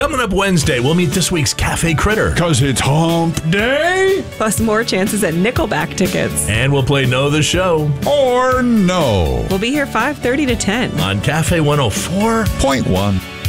Coming up Wednesday, we'll meet this week's Cafe Critter. 'Cause it's hump day. Plus more chances at Nickelback tickets. And we'll play Know the Show. Or no. We'll be here 5:30 to 10. On Cafe 104.1.